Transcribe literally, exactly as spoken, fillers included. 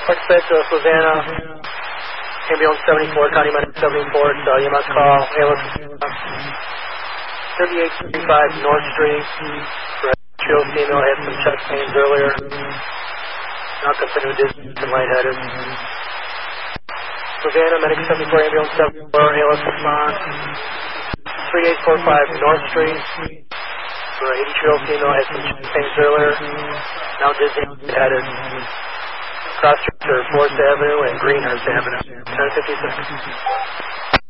Park six, uh, Savannah, ambulance seventy-four, County Medic seventy-four, so you must call ambulance thirty-eight thirty-five North Street. For a chill female, had some chest pains earlier. Now continue dizziness and lightheaded. Savannah, Medic seventy-four, ambulance seventy-four, A L S response. thirty-eight forty-five North Street. For an eighty-year-old female, had some chest pains earlier. Now dizzy and lightheaded. Cross streets are fourth Avenue and Greenhurst Avenue. ten fifty-six.